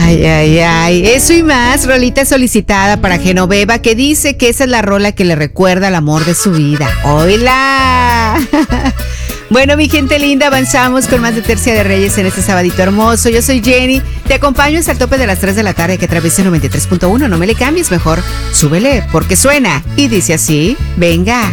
Ay, ay, ay. Eso y más, rolita solicitada para Genoveva, que dice que esa es la rola que le recuerda al amor de su vida. ¡Hola! Bueno, mi gente linda, avanzamos con más de Tercia de Reyes en este sabadito hermoso. Yo soy Jenny, te acompaño hasta el tope de las 3 de la tarde que atraviesa 93.1. No me le cambies, mejor súbele porque suena y dice así, venga.